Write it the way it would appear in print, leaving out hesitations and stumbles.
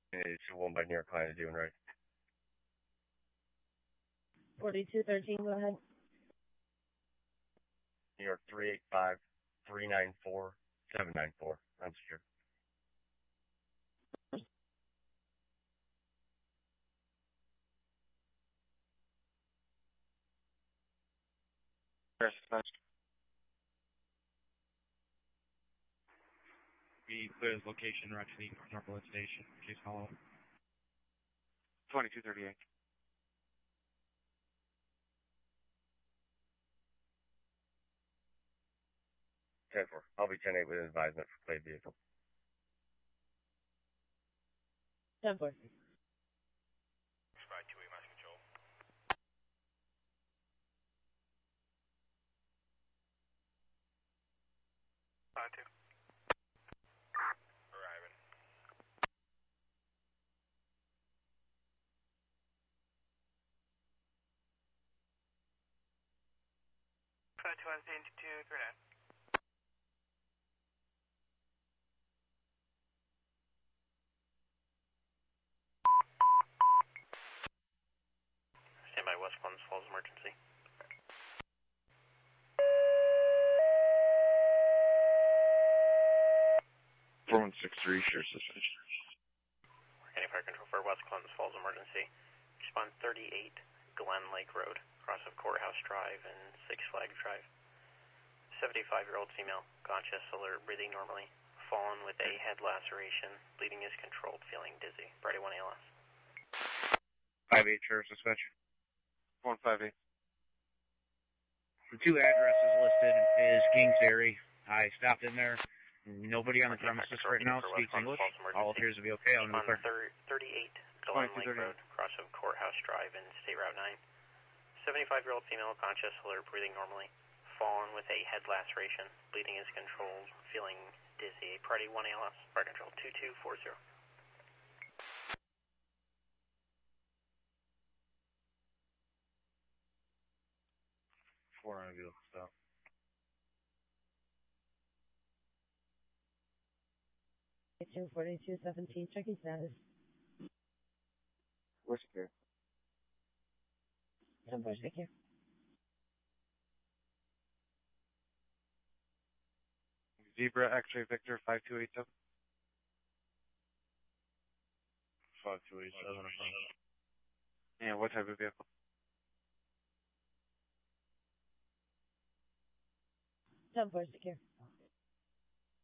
It's 1 by New York Line is doing right. 4213, go ahead. New York 385-394-794. I'm secure. We clear his location right to the Northwood Station. Please follow up. 2238. 10-4. I'll be 10-8 with advisement for plate vehicle. 10-4. Spy 2-8, mass control. 5-2. Arriving. 5-2 on scene 239. Stand by West Glens Falls emergency. 4163, share suspicion. Any fire control for West Glens Falls emergency. Respond 38 Glen Lake Road, cross of Courthouse Drive and Six Flags Drive. 75-year-old female, conscious, alert, breathing normally. Fallen with a head laceration. Bleeding is controlled, feeling dizzy. Brady 1 ALS. 5-8, share suspension. 158. The two addresses listed is Kings Ferry. I stopped in there. Nobody on the premises right now speaks English. All appears to be okay. I'll On 38 Glen Lake Road, cross of Courthouse Drive and State Route 9. 75-year-old female, conscious, alert, breathing normally. Fallen with a head laceration. Bleeding is controlled, feeling dizzy. Priority 1 ALS. Fire control 2240. 4 on a vehicle stop. It's 4217, checking status. We're secure. 10-4, take care. Zebra X-ray Victor 5287. 5287. And what type of vehicle? 10-4, secure.